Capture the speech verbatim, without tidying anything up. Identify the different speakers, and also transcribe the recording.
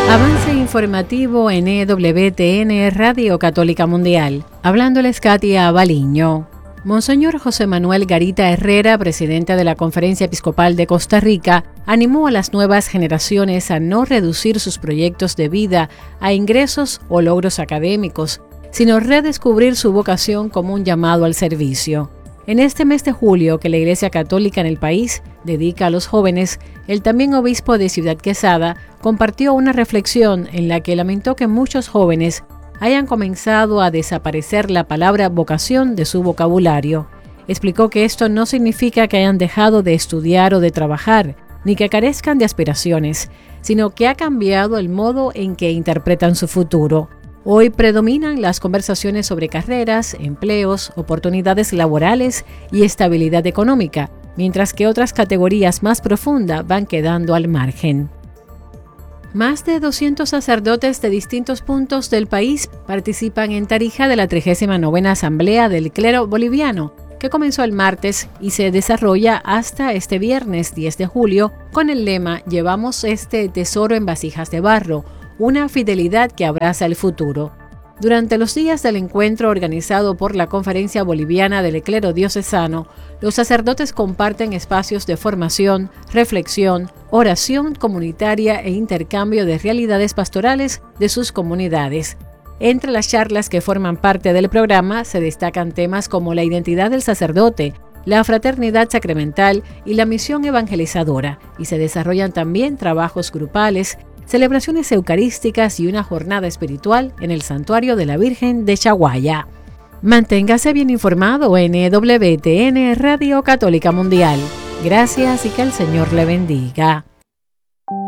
Speaker 1: Avance informativo en E W T N Radio Católica Mundial. Hablándoles Katia Baliño. Monseñor José Manuel Garita Herrera, presidente de la Conferencia Episcopal de Costa Rica, animó a las nuevas generaciones a no reducir sus proyectos de vida a ingresos o logros académicos, sino redescubrir su vocación como un llamado al servicio. En este mes de julio que la Iglesia Católica en el país dedica a los jóvenes, el también obispo de Ciudad Quesada compartió una reflexión en la que lamentó que muchos jóvenes hayan comenzado a desaparecer la palabra vocación de su vocabulario. Explicó que esto no significa que hayan dejado de estudiar o de trabajar, ni que carezcan de aspiraciones, sino que ha cambiado el modo en que interpretan su futuro. Hoy predominan las conversaciones sobre carreras, empleos, oportunidades laborales y estabilidad económica, mientras que otras categorías más profundas van quedando al margen. Más de doscientos sacerdotes de distintos puntos del país participan en Tarija de la trigésima novena Asamblea del Clero Boliviano, que comenzó el martes y se desarrolla hasta este viernes diez de julio con el lema «Llevamos este tesoro en vasijas de barro», una fidelidad que abraza el futuro. Durante los días del encuentro organizado por la Conferencia Boliviana del Clero Diocesano, los sacerdotes comparten espacios de formación, reflexión, oración comunitaria e intercambio de realidades pastorales de sus comunidades. Entre las charlas que forman parte del programa se destacan temas como la identidad del sacerdote, la fraternidad sacramental y la misión evangelizadora, y se desarrollan también trabajos grupales, celebraciones eucarísticas y una jornada espiritual en el Santuario de la Virgen de Chaguaya. Manténgase bien informado en E W T N Radio Católica Mundial. Gracias y que el Señor le bendiga.